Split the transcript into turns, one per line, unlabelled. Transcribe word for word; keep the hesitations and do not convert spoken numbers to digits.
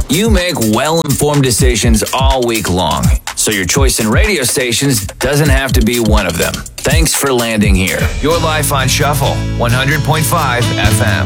You make well-informed decisions all week long, so your choice in radio stations doesn't have to be one of them. Thanks for landing here. Your life on Shuffle, one hundred point five F M.